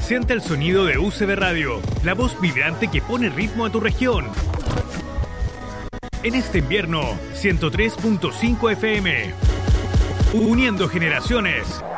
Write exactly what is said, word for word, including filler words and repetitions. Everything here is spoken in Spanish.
Siente el sonido de U C B Radio, la voz vibrante que pone ritmo a tu región. En este invierno, ciento tres punto cinco F M. Uniendo generaciones.